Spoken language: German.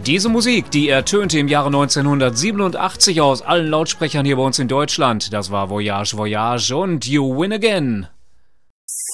Diese Musik, die ertönte im Jahre 1987 aus allen Lautsprechern hier bei uns in Deutschland. Das war Voyage Voyage und You Win Again.